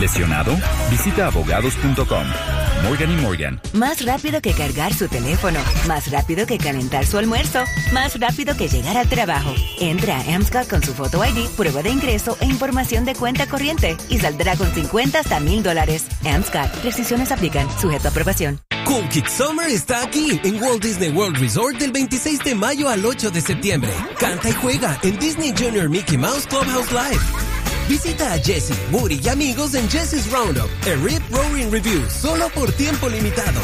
¿Lesionado? Visita abogados.com. Morgan & Morgan. Más rápido que cargar su teléfono. Más rápido que calentar su almuerzo. Más rápido que llegar al trabajo. Entra a Amscot con su Photo ID, prueba de ingreso e información de cuenta corriente y saldrá con 50 hasta $1,000. Amscot. Restricciones aplican. Sujeto a aprobación. Cool Kids Summer está aquí en Walt Disney World Resort del 26 de mayo al 8 de septiembre. Canta y juega en Disney Junior Mickey Mouse Clubhouse Live. Visita a Jessie, Woody y amigos en Jessie's Roundup, a Rip Roaring Review, solo por tiempo limitado.